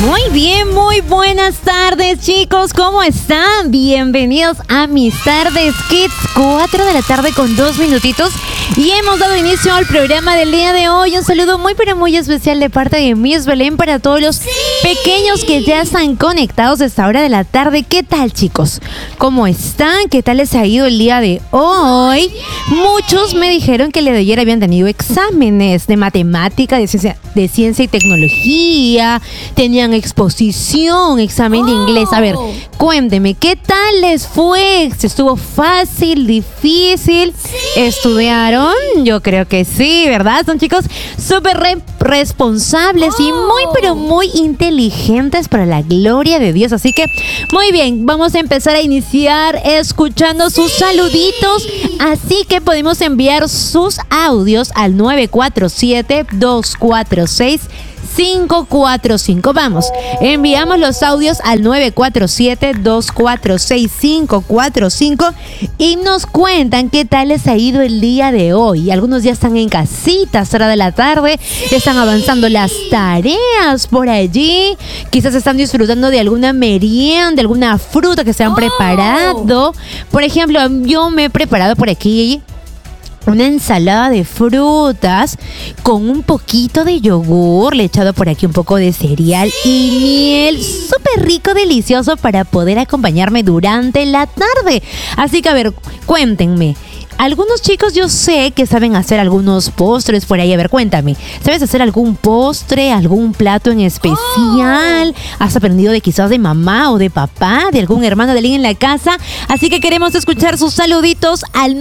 Muy bien, muy buenas tardes, chicos, ¿cómo están? Bienvenidos a Mis Tardes Kids, 4 de la tarde con 2 minutitos. Y hemos dado inicio al programa del día de hoy. Un saludo muy pero muy especial de parte de Miss Belén para todos los pequeños que ya están conectados a esta hora de la tarde. ¿Qué tal, chicos? ¿Cómo están? ¿Qué tal les ha ido el día de hoy? Muchos me dijeron que el día de ayer habían tenido exámenes de matemática, de ciencia y tecnología, tenían exposición, examen de inglés. A ver, cuénteme, ¿qué tal les fue? ¿Se estuvo fácil, difícil? ¿Estudiaron? Yo creo que sí, ¿verdad? Son chicos súper responsables y muy pero muy inteligentes, para la gloria de Dios. Así que muy bien, vamos a empezar a iniciar escuchando sus saluditos. Así que podemos enviar sus audios al 947-246-545. Vamos, enviamos los audios al 947-246-545 y nos cuentan qué tal les ha ido el día de hoy. Algunos ya están en casita, hora de la tarde, están avanzando las tareas por allí, quizás están disfrutando de alguna merienda, de alguna fruta que se han preparado. Por ejemplo, yo me he preparado por aquí una ensalada de frutas con un poquito de yogur, le he echado por aquí un poco de cereal y miel, súper rico, delicioso para poder acompañarme durante la tarde. Así que a ver, cuéntenme. Algunos chicos yo sé que saben hacer algunos postres por ahí. A ver, cuéntame, ¿sabes hacer algún postre, algún plato en especial? ¿Has aprendido quizás de mamá o de papá, de algún hermano de alguien en la casa? Así que queremos escuchar sus saluditos al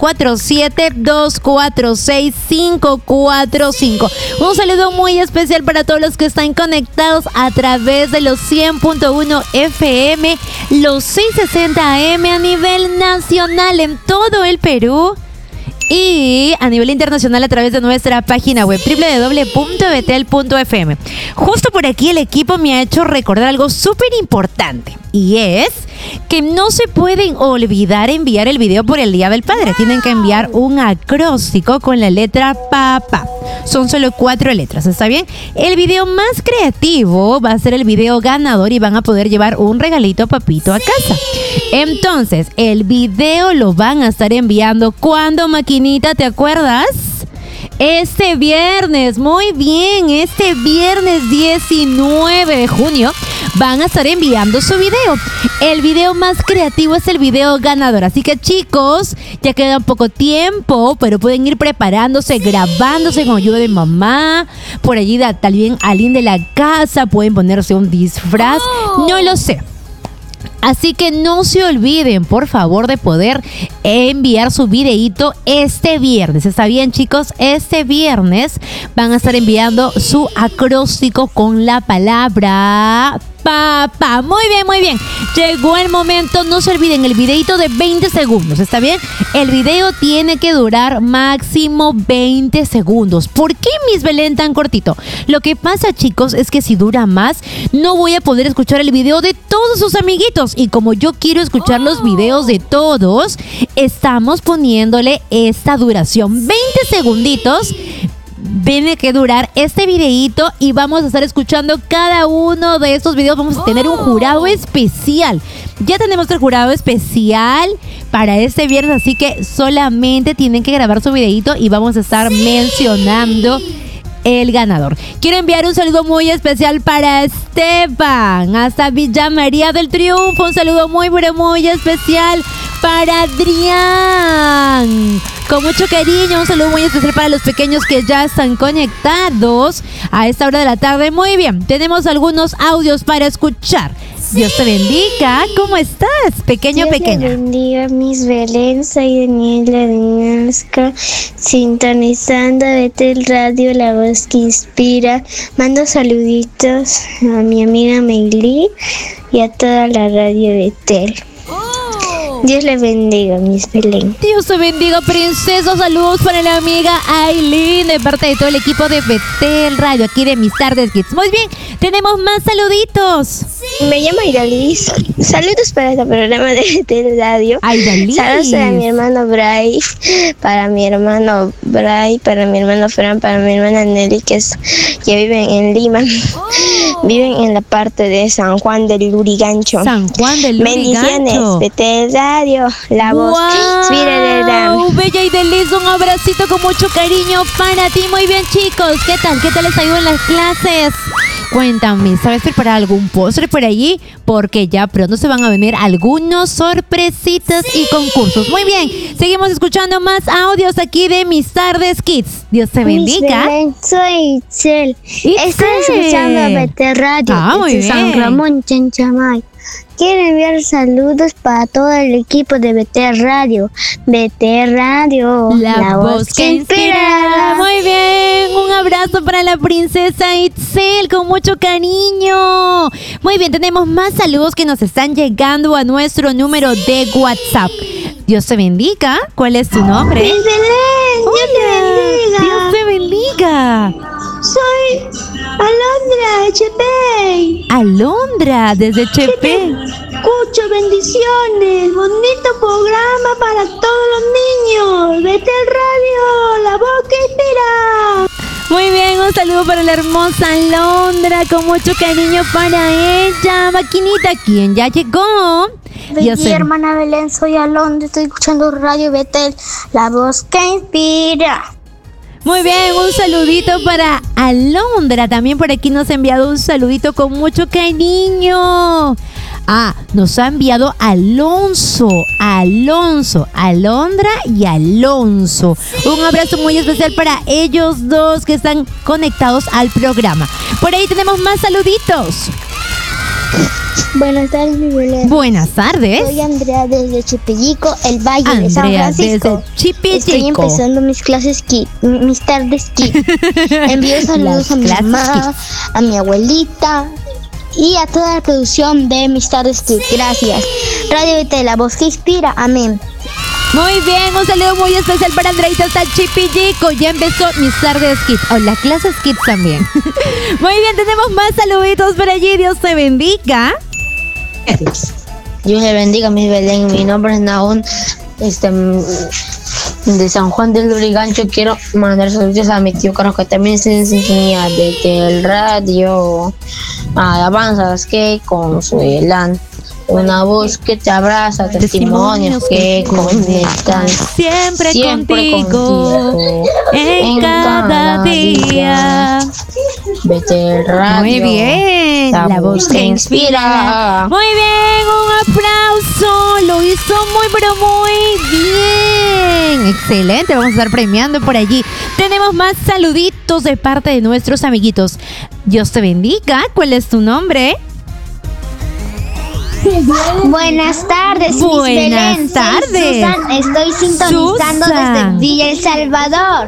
947-246-545. Un saludo muy especial para todos los que están conectados a través de los 100.1 FM, los 660 AM a nivel nacional en todo el Perú. Y a nivel internacional a través de nuestra página web www.betel.fm. Justo por aquí el equipo me ha hecho recordar algo súper importante, y es que no se pueden olvidar enviar el video por el Día del Padre. Tienen que enviar un acróstico con la letra papá. Son solo 4 letras, ¿está bien? El video más creativo va a ser el video ganador y van a poder llevar un regalito papito a casa. Entonces, el video lo van a estar enviando cuando, maquinita, ¿te acuerdas? Este viernes, muy bien, este viernes 19 de junio van a estar enviando su video. El video más creativo es el video ganador. Así que, chicos, ya queda poco tiempo, pero pueden ir preparándose, grabándose con ayuda de mamá. Por allí también alguien de la casa, pueden ponerse un disfraz, no lo sé. Así que no se olviden, por favor, de poder enviar su videíto este viernes. ¿Está bien, chicos? Este viernes van a estar enviando su acróstico con la palabra papá. Muy bien, muy bien. Llegó el momento. No se olviden, el videito de 20 segundos. ¿Está bien? El video tiene que durar máximo 20 segundos. ¿Por qué, Miss Belén, tan cortito? Lo que pasa, chicos, es que si dura más, no voy a poder escuchar el video de todos sus amiguitos. Y como yo quiero escuchar los videos de todos, estamos poniéndole esta duración. 20 segunditos. Tiene que durar este videíto y vamos a estar escuchando cada uno de estos videos. Vamos a tener un jurado especial. Ya tenemos el jurado especial para este viernes, así que solamente tienen que grabar su videíto y vamos a estar mencionando el ganador. Quiero enviar un saludo muy especial para Esteban, hasta Villa María del Triunfo. Un saludo muy, pero muy especial para Adrián. Con mucho cariño, un saludo muy especial para los pequeños que ya están conectados a esta hora de la tarde. Muy bien, tenemos algunos audios para escuchar. Dios te bendiga. ¿Cómo estás, pequeño, pequeña? Dios te bendiga, Miss Belén. Soy Daniela de Nazca, sintonizando Betel Radio, la voz que inspira. Mando saluditos a mi amiga Meili y a toda la radio Betel. Dios le bendiga, Miss Belén. Dios te bendiga, princesa. Saludos para la amiga Aileen de parte de todo el equipo de Betel Radio, aquí de Mis Tardes Kids. Muy bien, tenemos más saluditos. Sí. Me llamo Aidaliz. Saludos para el programa de Radio. Aidaliz. Saludos para mi hermano Bray, para mi hermano Fran, para mi hermana Nelly, que viven en Lima. Viven en la parte de San Juan del Lurigancho. San Juan del Lurigancho. Bendiciones, Betel Radio, la voz que inspira de verdad. Bella Aidaliz, un abracito con mucho cariño para ti. Muy bien, chicos. ¿Qué tal? ¿Qué tal les ha ido en las clases? Cuéntame, ¿sabes preparar algún postre por allí? Porque ya pronto se van a venir algunos sorpresitas y concursos. Muy bien, seguimos escuchando más audios aquí de Mis Tardes Kids. Dios te bendiga. Soy Itzel. Estoy escuchando a Betel Radio muy desde San bien. Ramón, Chanchamay. Quiero enviar saludos para todo el equipo de Betel Radio. Betel Radio, La voz que inspira. Muy bien, un abrazo para la princesa Itzel con mucho cariño. Muy bien, tenemos más saludos que nos están llegando a nuestro número de WhatsApp. Dios te bendiga. ¿Cuál es tu nombre? Miss Belén, Dios te bendiga. Dios te bendiga. Soy Alondra Chepey. Alondra, desde Chepe. Escucho, bendiciones. Bonito programa para todos los niños. Betel Radio, la voz que inspira. Muy bien, un saludo para la hermosa Alondra, con mucho cariño para ella. Maquinita, ¿quién ya llegó? Bella hermana Belén, soy Alondra, estoy escuchando Radio Betel, la voz que inspira. Muy bien, un saludito para Alondra. También por aquí nos ha enviado un saludito con mucho cariño. Nos ha enviado Alonso, Alondra y Alonso. Un abrazo muy especial para ellos dos que están conectados al programa. Por ahí tenemos más saluditos. Buenas tardes, mi Belén. Buenas tardes. Soy Andrea desde Chipillico, el Valle de San Francisco. Desde Chipillico. Estoy empezando mis clases mis tardes kids. Envío saludos a mi mamá, a mi abuelita y a toda la producción de Mis Tardes Kids. Gracias. Radio Betel, la voz que inspira. Amén. Muy bien, un saludo muy especial para Andreita hasta Chipillico. Ya empezó Mis Tardes Kids. O las clases Kids también. Muy bien, tenemos más saluditos por allí. Dios te bendiga. Dios le bendiga, mi Belén. Mi nombre es Naón, de San Juan del Lurigancho. Quiero mandar saludos a mi tío Carlos, que también se en sintonía desde el radio. Alabanzas que consuelan, una voz que te abraza, testimonios que conectan. Siempre contigo, en cada día. Betel Radio. Muy bien, la voz que inspira. Muy bien, un aplauso. Lo hizo muy, pero muy bien. Excelente, vamos a estar premiando por allí. Tenemos más saluditos de parte de nuestros amiguitos. Dios te bendiga. ¿Cuál es tu nombre? Buenas tardes, Buenas Miss Belén. tardes. Soy Susan. Estoy sintonizando desde Villa El Salvador.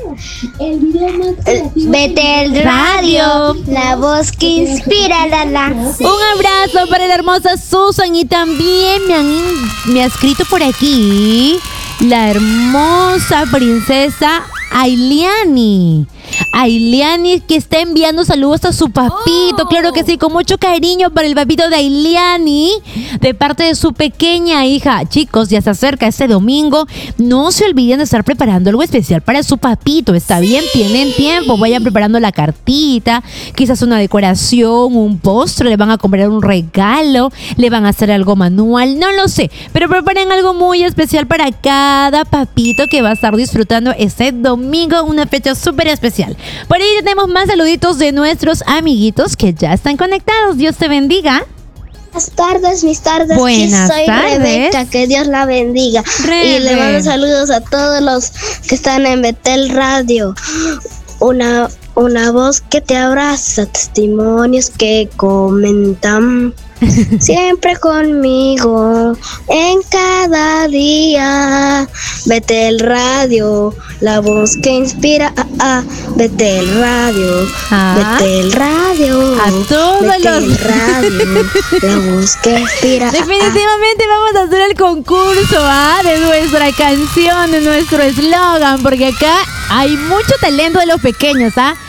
Betel Radio, la voz que inspira. Un abrazo para la hermosa Susan. Y también me ha escrito por aquí la hermosa princesa Ailiani, que está enviando saludos a su papito. Claro que sí, con mucho cariño para el papito de Ailiani, de parte de su pequeña hija. Chicos, ya se acerca este domingo. No se olviden de estar preparando algo especial para su papito. Está bien, tienen tiempo. Vayan preparando la cartita, quizás una decoración, un postre, le van a comprar un regalo, le van a hacer algo manual, no lo sé. Pero preparen algo muy especial para cada papito que va a estar disfrutando este domingo, una fecha súper especial. Por ahí tenemos más saluditos de nuestros amiguitos que ya están conectados. Dios te bendiga. Buenas tardes, mis tardes. Buenas soy tardes. Rebeca, que Dios la bendiga. Y le mando saludos a todos los que están en Betel Radio. Una voz que te abraza, testimonios que comentan. Siempre conmigo, en cada día. Betel Radio, la voz que inspira. Betel Radio, Betel Radio. A todos Betel Radio, la voz que inspira. Definitivamente vamos a hacer el concurso de nuestra canción, de nuestro eslogan, porque acá hay mucho talento de los pequeños,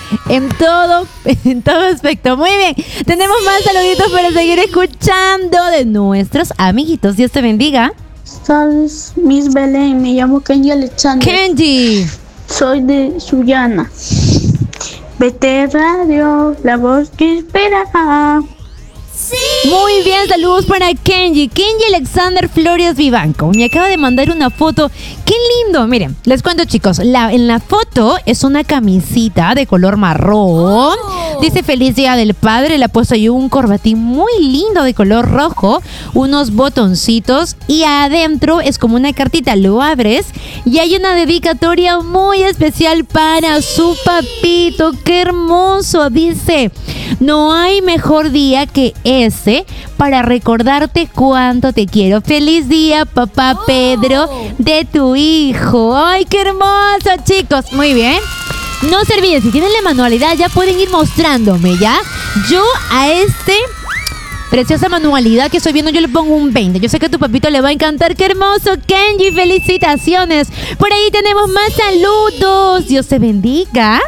en todo aspecto. Muy bien, tenemos más saluditos para seguir escuchando de nuestros amiguitos. Dios te bendiga. ¿Sabes? Miss Belén, me llamo Kenji Alexander. Kenji. Soy de Sullana. Vete Radio, la voz que espera. Muy bien, saludos para Kenji Alexander Flores Vivanco. Me acaba de mandar una foto. ¡Qué lindo! Miren, les cuento, chicos. En la foto es una camisita de color marrón. Dice Feliz Día del Padre. Le ha puesto ahí un corbatín muy lindo de color rojo. Unos botoncitos. Y adentro es como una cartita. Lo abres y hay una dedicatoria muy especial para su papito. ¡Qué hermoso! Dice: no hay mejor día que ese para recordarte cuánto te quiero. Feliz día, papá Pedro, de tu hijo. ¡Ay, qué hermoso, chicos! Muy bien. No se olviden, si tienen la manualidad ya pueden ir mostrándome, ¿ya? Yo a preciosa manualidad que estoy viendo, yo le pongo un 20. Yo sé que a tu papito le va a encantar. ¡Qué hermoso, Kenji! ¡Felicitaciones! Por ahí tenemos más saludos. Dios te bendiga.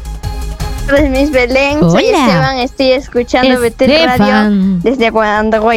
Pues Miss Belén, soy Hola. Esteban, estoy escuchando Betel Radio desde Guanajuato.